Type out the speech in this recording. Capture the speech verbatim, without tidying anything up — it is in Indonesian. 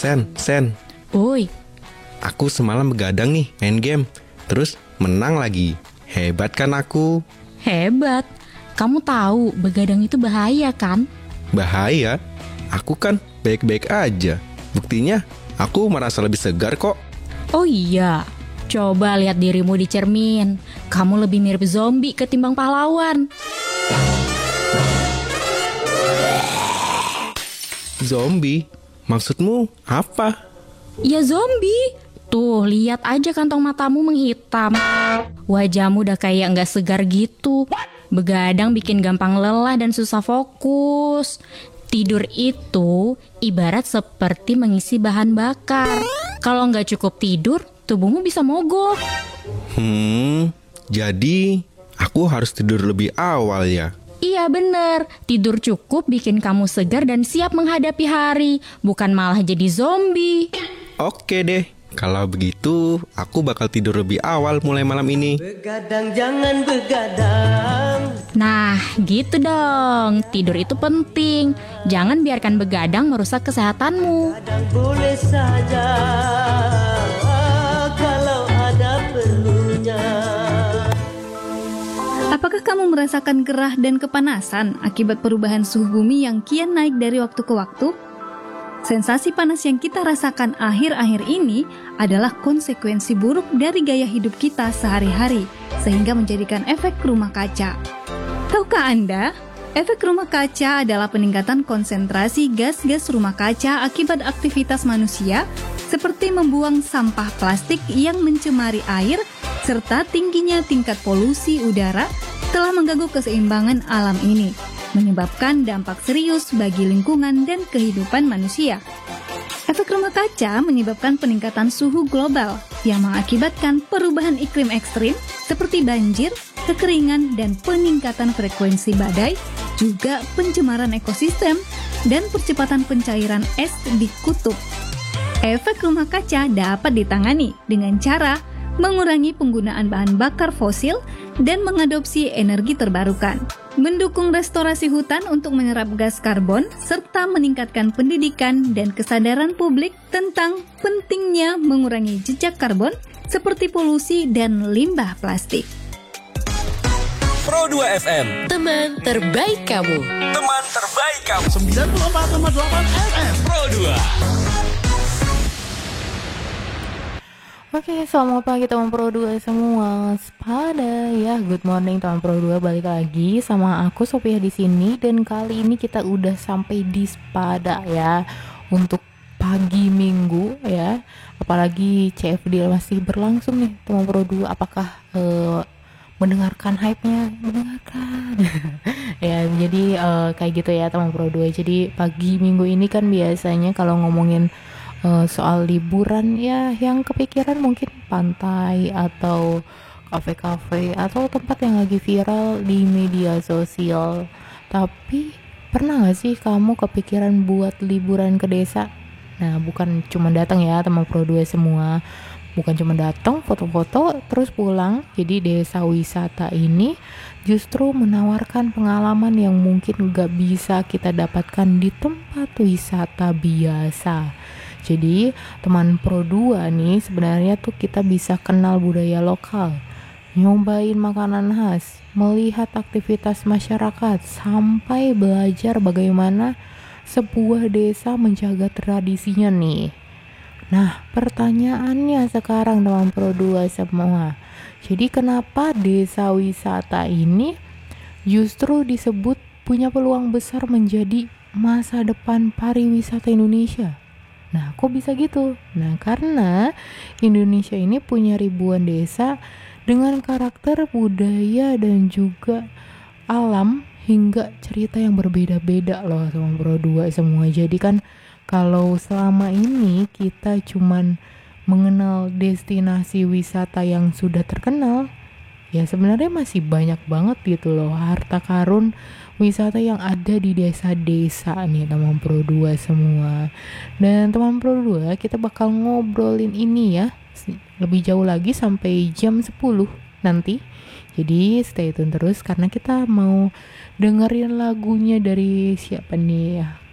Sen, Sen. Oi, Aku semalam begadang nih, main game. Terus menang lagi. Hebat kan aku? hebat. Kamu tahu begadang itu bahaya kan? Bahaya? Aku kan baik-baik aja. Buktinya, aku merasa lebih segar kok. Oh iya, coba lihat dirimu di cermin. Kamu lebih mirip zombie ketimbang pahlawan. Zombie? Maksudmu apa? Ya zombie. Tuh, lihat aja kantong matamu menghitam. Wajahmu udah kayak nggak segar gitu. Begadang bikin gampang lelah dan susah fokus. Tidur itu ibarat seperti mengisi bahan bakar. Kalau nggak cukup tidur, tubuhmu bisa mogok. Hmm, jadi aku harus tidur lebih awal ya? Iya bener, tidur cukup bikin kamu segar dan siap menghadapi hari. Bukan malah jadi zombie. Oke deh, kalau begitu aku bakal tidur lebih awal mulai malam ini. Begadang jangan begadang. Nah, gitu dong. Tidur itu penting. Jangan biarkan begadang merusak kesehatanmu. Kadang boleh saja kalau ada perlunya. Apakah kamu merasakan gerah dan kepanasan akibat perubahan suhu bumi yang kian naik dari waktu ke waktu? Sensasi panas yang kita rasakan akhir-akhir ini adalah konsekuensi buruk dari gaya hidup kita sehari-hari, sehingga menjadikan efek rumah kaca. Tahukah Anda, efek rumah kaca adalah peningkatan konsentrasi gas-gas rumah kaca akibat aktivitas manusia, seperti membuang sampah plastik yang mencemari air, serta tingginya tingkat polusi udara telah mengganggu keseimbangan alam ini, menyebabkan dampak serius bagi lingkungan dan kehidupan manusia. Efek rumah kaca menyebabkan peningkatan suhu global yang mengakibatkan perubahan iklim ekstrim seperti banjir, kekeringan, dan peningkatan frekuensi badai, juga pencemaran ekosistem dan percepatan pencairan es di kutub. Efek rumah kaca dapat ditangani dengan cara mengurangi penggunaan bahan bakar fosil dan mengadopsi energi terbarukan, mendukung restorasi hutan untuk menyerap gas karbon, serta meningkatkan pendidikan dan kesadaran publik tentang pentingnya mengurangi jejak karbon seperti polusi dan limbah plastik. Pro dua F M, Teman terbaik kamu. teman terbaik kamu. sembilan puluh empat koma delapan F M Pro dua. Oke, selamat pagi teman Pro dua semua. Sepada ya, good morning teman Pro dua, balik lagi sama aku Sophia di sini, dan kali ini kita udah sampai di Sepada ya untuk pagi Minggu ya. Apalagi C F D masih berlangsung nih teman Pro dua. Apakah uh, mendengarkan hype-nya? Mendengarkan. Ya, jadi uh, kayak gitu ya teman Pro dua. Jadi pagi Minggu ini kan biasanya kalau ngomongin Uh, soal liburan ya, yang kepikiran mungkin pantai atau kafe-kafe atau tempat yang lagi viral di media sosial. Tapi pernah gak sih kamu kepikiran buat liburan ke desa? Nah, bukan cuma datang ya teman Pro dua semua, bukan cuma datang foto-foto terus pulang. Jadi desa wisata ini justru menawarkan pengalaman yang mungkin gak bisa kita dapatkan di tempat wisata biasa. Jadi teman Pro dua nih sebenarnya tuh kita bisa kenal budaya lokal, nyobain makanan khas, melihat aktivitas masyarakat, sampai belajar bagaimana sebuah desa menjaga tradisinya nih. Nah, pertanyaannya sekarang teman Pro dua semua, jadi kenapa desa wisata ini justru disebut punya peluang besar menjadi masa depan pariwisata Indonesia? Nah, kok bisa gitu? Nah, karena Indonesia ini punya ribuan desa dengan karakter budaya dan juga alam hingga cerita yang berbeda-beda loh teman Pro dua semua. Jadi kan kalau selama ini kita cuman mengenal destinasi wisata yang sudah terkenal, ya sebenarnya masih banyak banget gitu loh harta karun wisata yang ada di desa-desa nih teman Pro dua semua. Dan teman Pro dua, kita bakal ngobrolin ini ya lebih jauh lagi sampai jam sepuluh nanti. Jadi stay tune terus karena kita mau dengerin lagunya dari siapa nih ya.